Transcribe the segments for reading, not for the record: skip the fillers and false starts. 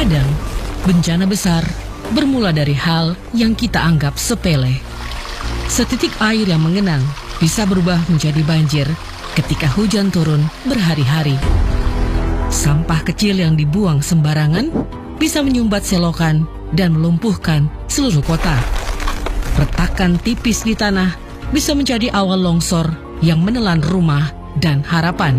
Terkadang, bencana besar bermula dari hal yang kita anggap sepele. Setitik air yang mengenang bisa berubah menjadi banjir ketika hujan turun berhari-hari. Sampah kecil yang dibuang sembarangan bisa menyumbat selokan dan melumpuhkan seluruh kota. Retakan tipis di tanah bisa menjadi awal longsor yang menelan rumah dan harapan.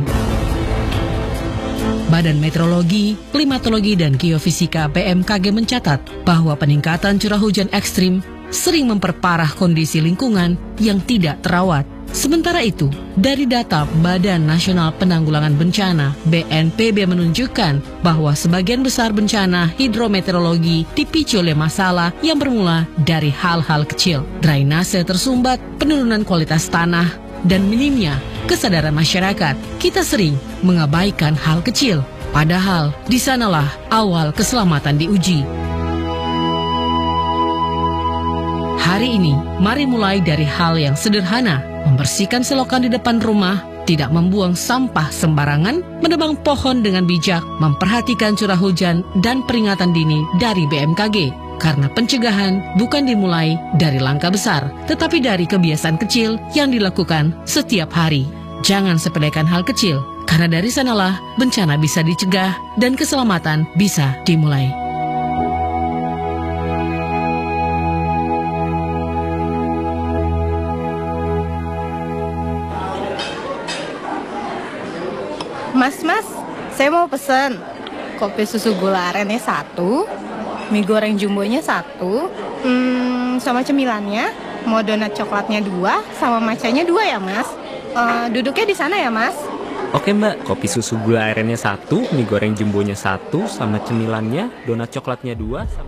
Badan Meteorologi, Klimatologi, dan Geofisika BMKG mencatat bahwa peningkatan curah hujan ekstrim sering memperparah kondisi lingkungan yang tidak terawat. Sementara itu, dari data Badan Nasional Penanggulangan Bencana (BNPB) menunjukkan bahwa sebagian besar bencana hidrometeorologi dipicu oleh masalah yang bermula dari hal-hal kecil. Drainase tersumbat, penurunan kualitas tanah, dan minimnya kesadaran masyarakat. Kita sering mengabaikan hal kecil, padahal di sanalah awal keselamatan diuji. Hari ini, mari mulai dari hal yang sederhana, membersihkan selokan di depan rumah, tidak membuang sampah sembarangan, menebang pohon dengan bijak, memperhatikan curah hujan dan peringatan dini dari BMKG. Karena pencegahan bukan dimulai dari langkah besar, tetapi dari kebiasaan kecil yang dilakukan setiap hari. Jangan sepelekan hal kecil, karena dari sanalah bencana bisa dicegah dan keselamatan bisa dimulai. Mas, saya mau pesen kopi susu gula arennya 1, mie goreng jumbonya 1, sama cemilannya, mau donat coklatnya 2, sama matchanya 2 ya mas. Duduknya di sana ya mas. Oke mbak, kopi susu gula arennya 1, mie goreng jumbonya 1, sama cemilannya, donat coklatnya 2.